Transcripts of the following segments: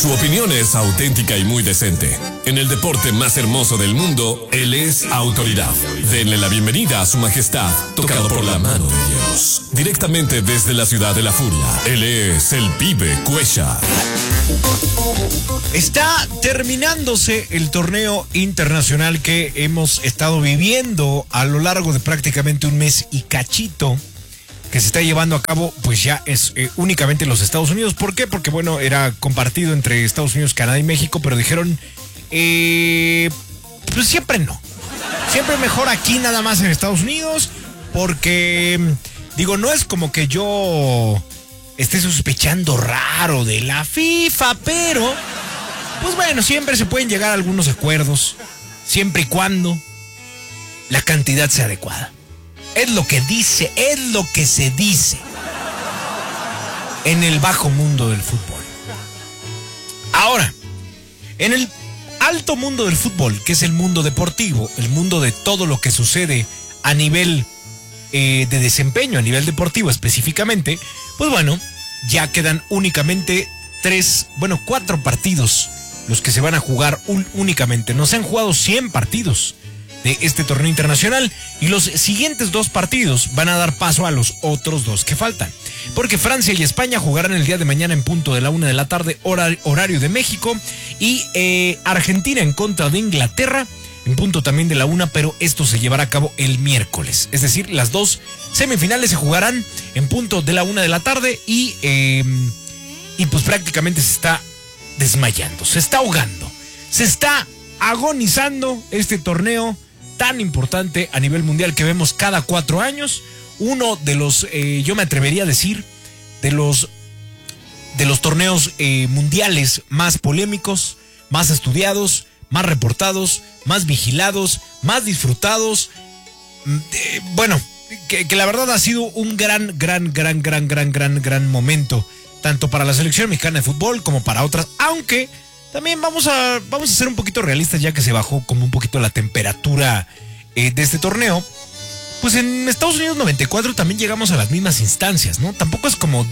Su opinión es auténtica y muy decente. En el deporte más hermoso del mundo, él es autoridad. Denle la bienvenida a su majestad, tocado por la mano de Dios. Directamente desde la ciudad de la furia, él es el Pibe Cuellar. Está terminándose el torneo internacional que hemos estado viviendo a lo largo de prácticamente un mes y cachito, que se está llevando a cabo, pues ya es únicamente en los Estados Unidos. ¿Por qué? Porque bueno, era compartido entre Estados Unidos, Canadá y México, pero dijeron, pues siempre no. Siempre mejor aquí nada más en Estados Unidos, porque, digo, no es como que yo esté sospechando raro de la FIFA, pero, pues bueno, siempre se pueden llegar a algunos acuerdos, siempre y cuando la cantidad sea adecuada. Es lo que dice, es lo que se dice en el bajo mundo del fútbol. Ahora, en el alto mundo del fútbol, que es el mundo deportivo, el mundo de todo lo que sucede a nivel de desempeño, a nivel deportivo específicamente, pues bueno, ya quedan únicamente 4 partidos los que se van a jugar únicamente. No se han jugado 100 partidos de este torneo internacional, y los siguientes 2 partidos van a dar paso a los otros 2 que faltan, porque Francia y España jugarán el día de mañana en punto de la 1 de la tarde, horario de México, y Argentina en contra de Inglaterra en punto también de la 1, pero esto se llevará a cabo el miércoles, es decir, las 2 semifinales se jugarán en punto de la 1 de la tarde, y pues prácticamente se está desmayando, se está ahogando, se está agonizando este torneo tan importante a nivel mundial que vemos cada 4 años, uno de los, yo me atrevería a decir, de los torneos mundiales más polémicos, más estudiados, más reportados, más vigilados, más disfrutados, bueno, que la verdad ha sido un gran momento, tanto para la selección mexicana de fútbol como para otras, aunque también vamos a ser un poquito realistas, ya que se bajó como un poquito la temperatura de este torneo. Pues en Estados Unidos 94 también llegamos a las mismas instancias, ¿no? Tampoco es como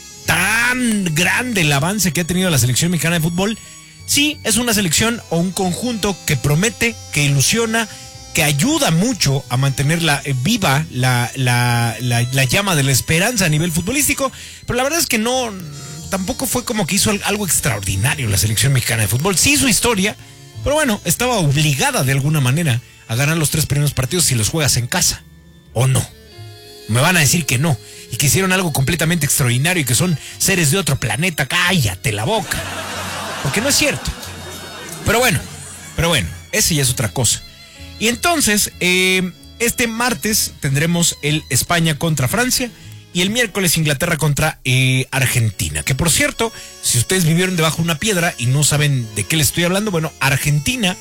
tan grande el avance que ha tenido la selección mexicana de fútbol. Sí, es una selección o un conjunto que promete, que ilusiona, que ayuda mucho a mantener viva la llama de la esperanza a nivel futbolístico, pero la verdad es que tampoco fue como que hizo algo extraordinario la selección mexicana de fútbol. Sí hizo historia, pero bueno, estaba obligada de alguna manera a ganar los 3 primeros partidos si los juegas en casa. ¿O no? Me van a decir que no, y que hicieron algo completamente extraordinario y que son seres de otro planeta. Cállate la boca, porque no es cierto. Pero bueno, ese ya es otra cosa. Y entonces, este martes tendremos el España contra Francia, y el miércoles Inglaterra contra Argentina. Que por cierto, si ustedes vivieron debajo de una piedra y no saben de qué les estoy hablando, bueno, Argentina,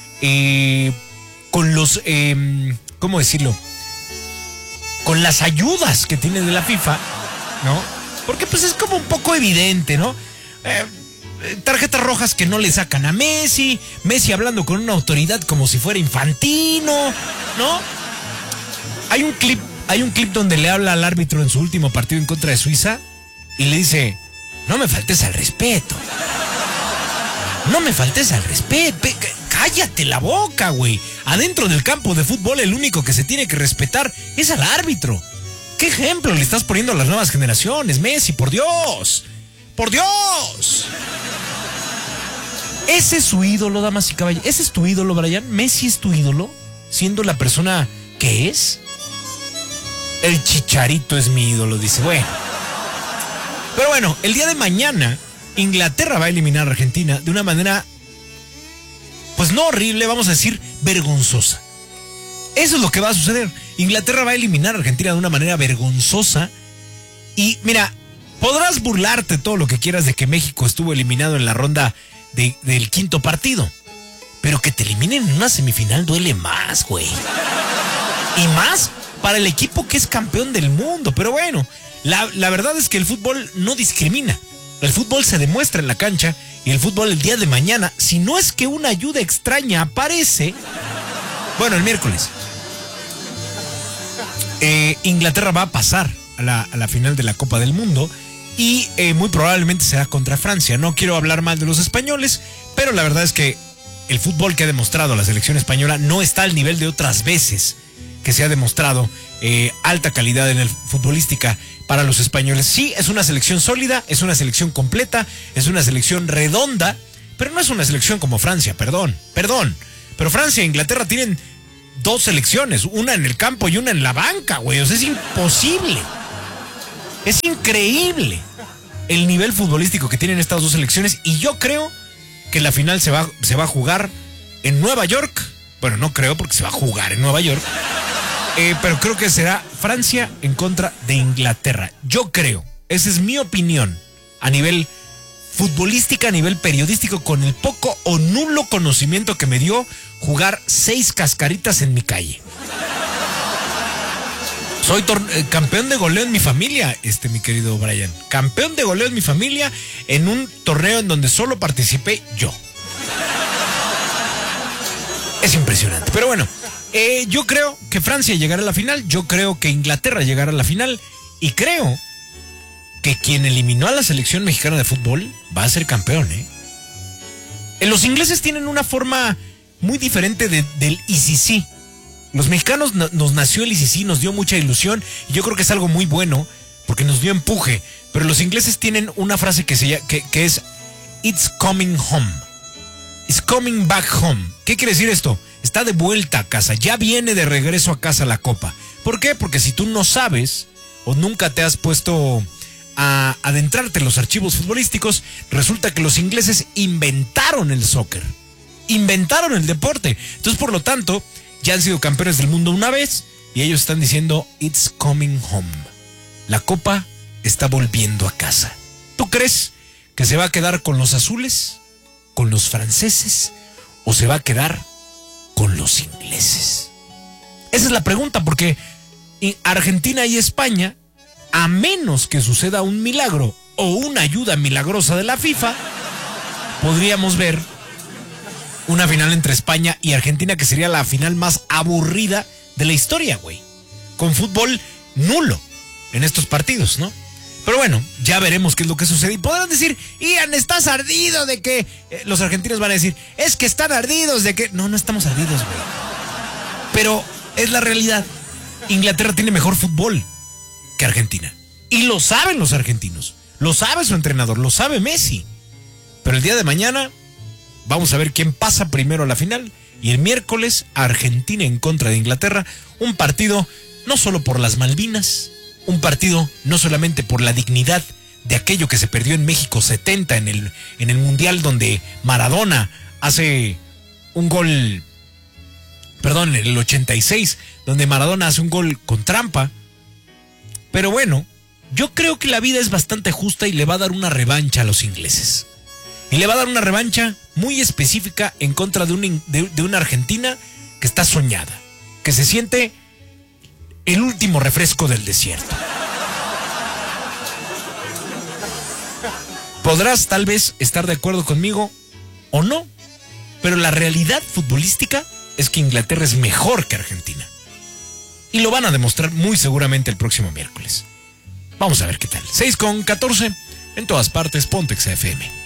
con los, ¿cómo decirlo? Con las ayudas que tiene de la FIFA, ¿no? Porque pues es como un poco evidente, ¿no? Tarjetas rojas que no le sacan a Messi hablando con una autoridad como si fuera Infantino, ¿no? Hay un clip donde le habla al árbitro en su último partido en contra de Suiza y le dice, no me faltes al respeto. No me faltes al respeto. Cállate la boca, güey. Adentro del campo de fútbol el único que se tiene que respetar es al árbitro. ¿Qué ejemplo le estás poniendo a las nuevas generaciones, Messi? ¡Por Dios! ¡Por Dios! Ese es su ídolo, damas y caballeros. Ese es tu ídolo, Brian. Messi es tu ídolo, siendo la persona que es. El Chicharito es mi ídolo, dice. Bueno. Pero bueno, el día de mañana Inglaterra va a eliminar a Argentina de una manera, pues no horrible, vamos a decir vergonzosa. Eso es lo que va a suceder. Inglaterra va a eliminar a Argentina de una manera vergonzosa. Y mira, podrás burlarte todo lo que quieras de que México estuvo eliminado en la ronda del 5º partido, pero que te eliminen en una semifinal duele más, güey. Y más para el equipo que es campeón del mundo. Pero bueno, la verdad es que el fútbol no discrimina. El fútbol se demuestra en la cancha, y el fútbol el día de mañana, si no es que una ayuda extraña aparece, bueno, el miércoles, Inglaterra va a pasar a la final de la Copa del Mundo, y muy probablemente será contra Francia. No quiero hablar mal de los españoles, pero la verdad es que el fútbol que ha demostrado la selección española no está al nivel de otras veces que se ha demostrado alta calidad en el futbolística para los españoles. Sí, es una selección sólida, es una selección completa, es una selección redonda, pero no es una selección como Francia, perdón. Pero Francia e Inglaterra tienen dos selecciones, una en el campo y una en la banca, güey. O sea, es imposible. Es increíble el nivel futbolístico que tienen estas dos selecciones, y yo creo que la final se va a jugar en Nueva York. Bueno, no creo, porque se va a jugar en Nueva York. Pero creo que será Francia en contra de Inglaterra. Yo creo, esa es mi opinión, a nivel futbolística, a nivel periodístico, con el poco o nulo conocimiento que me dio jugar 6 cascaritas en mi calle. Soy campeón de goleo en mi familia, mi querido Brian. Campeón de goleo en mi familia en un torneo en donde solo participé yo. Es impresionante. Pero bueno, yo creo que Francia llegará a la final, yo creo que Inglaterra llegará a la final, y creo que quien eliminó a la selección mexicana de fútbol va a ser campeón, Los ingleses tienen una forma muy diferente del ICC. Los mexicanos nos nació el ICC, nos dio mucha ilusión, y yo creo que es algo muy bueno porque nos dio empuje. Pero los ingleses tienen una frase que es "It's coming home". It's coming back home. ¿Qué quiere decir esto? Está de vuelta a casa, ya viene de regreso a casa la copa. ¿Por qué? Porque si tú no sabes o nunca te has puesto a adentrarte en los archivos futbolísticos, resulta que los ingleses inventaron el soccer, inventaron el deporte. Entonces, por lo tanto, ya han sido campeones del mundo una vez y ellos están diciendo "It's coming home". La copa está volviendo a casa. ¿Tú crees que se va a quedar con los azules, con los franceses, o se va a quedar con los ingleses? Esa es la pregunta, porque Argentina y España, a menos que suceda un milagro o una ayuda milagrosa de la FIFA, podríamos ver una final entre España y Argentina, que sería la final más aburrida de la historia, güey. Con fútbol nulo en estos partidos, ¿no? Pero bueno, ya veremos qué es lo que sucede. Y podrán decir, Ian, estás ardido de que... los argentinos van a decir, es que están ardidos de que... No estamos ardidos, güey. Pero es la realidad. Inglaterra tiene mejor fútbol que Argentina. Y lo saben los argentinos. Lo sabe su entrenador, lo sabe Messi. Pero el día de mañana vamos a ver quién pasa primero a la final. Y el miércoles, Argentina en contra de Inglaterra. Un partido no solo por las Malvinas, un partido no solamente por la dignidad de aquello que se perdió en México 70 en el Mundial, donde Maradona hace un gol, perdón, en el 86, donde Maradona hace un gol con trampa. Pero bueno, yo creo que la vida es bastante justa y le va a dar una revancha a los ingleses. Y le va a dar una revancha muy específica en contra de una Argentina que está soñada, que se siente el último refresco del desierto. Podrás tal vez estar de acuerdo conmigo o no, pero la realidad futbolística es que Inglaterra es mejor que Argentina. Y lo van a demostrar muy seguramente el próximo miércoles. Vamos a ver qué tal. 6:14, en todas partes, Pontex FM.